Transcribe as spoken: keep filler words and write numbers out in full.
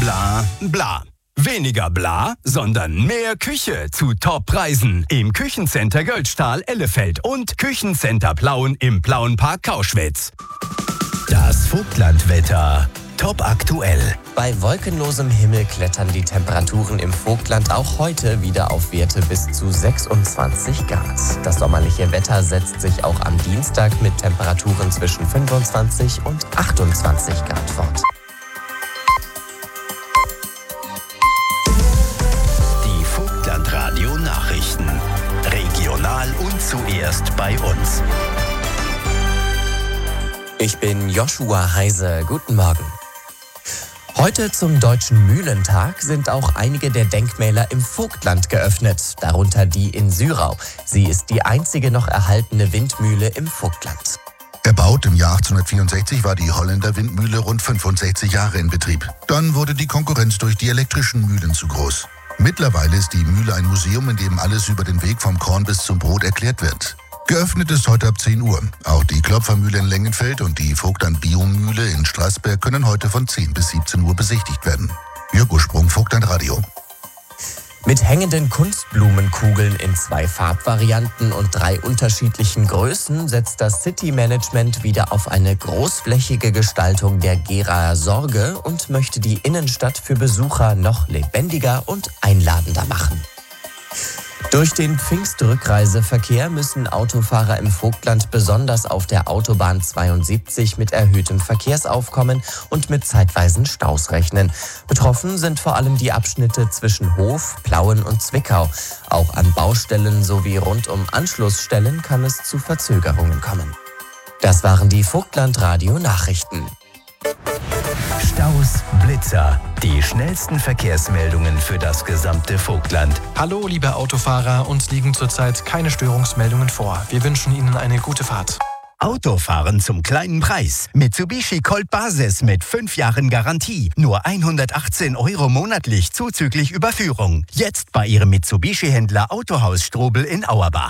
Bla bla. Weniger bla, sondern mehr Küche zu Top-Preisen im Küchencenter Göldstahl Ellefeld und Küchencenter Plauen im Plauenpark Kauschwitz. Das Vogtlandwetter. Top aktuell. Bei wolkenlosem Himmel klettern die Temperaturen im Vogtland auch heute wieder auf Werte bis zu sechsundzwanzig Grad. Das sommerliche Wetter setzt sich auch am Dienstag mit Temperaturen zwischen fünfundzwanzig und achtundzwanzig Grad fort. Die Vogtlandradio Nachrichten. Regional und zuerst bei uns. Ich bin Joshua Heise. Guten Morgen. Heute zum Deutschen Mühlentag sind auch einige der Denkmäler im Vogtland geöffnet, darunter die in Syrau. Sie ist die einzige noch erhaltene Windmühle im Vogtland. Erbaut im Jahr achtzehnhundertvierundsechzig war die Holländer Windmühle rund fünfundsechzig Jahre in Betrieb. Dann wurde die Konkurrenz durch die elektrischen Mühlen zu groß. Mittlerweile ist die Mühle ein Museum, in dem alles über den Weg vom Korn bis zum Brot erklärt wird. Geöffnet ist heute ab zehn Uhr. Auch die Klopfermühle in Lengenfeld und die Vogtland-Biomühle in Straßberg können heute von zehn bis siebzehn Uhr besichtigt werden. Jörg Sprung, Vogtlandradio. Mit hängenden Kunstblumenkugeln in zwei Farbvarianten und drei unterschiedlichen Größen setzt das City-Management wieder auf eine großflächige Gestaltung der Geraer Sorge und möchte die Innenstadt für Besucher noch lebendiger und einladender machen. Durch den Pfingstrückreiseverkehr müssen Autofahrer im Vogtland besonders auf der Autobahn zweiundsiebzig mit erhöhtem Verkehrsaufkommen und mit zeitweisen Staus rechnen. Betroffen sind vor allem die Abschnitte zwischen Hof, Plauen und Zwickau. Auch an Baustellen sowie rund um Anschlussstellen kann es zu Verzögerungen kommen. Das waren die Vogtlandradio-Nachrichten. Staus, Blitzer. Die schnellsten Verkehrsmeldungen für das gesamte Vogtland. Hallo, liebe Autofahrer, uns liegen zurzeit keine Störungsmeldungen vor. Wir wünschen Ihnen eine gute Fahrt. Autofahren zum kleinen Preis. Mitsubishi Colt Basis mit fünf Jahren Garantie. Nur hundertachtzehn Euro monatlich zuzüglich Überführung. Jetzt bei Ihrem Mitsubishi-Händler Autohaus Strobel in Auerbach.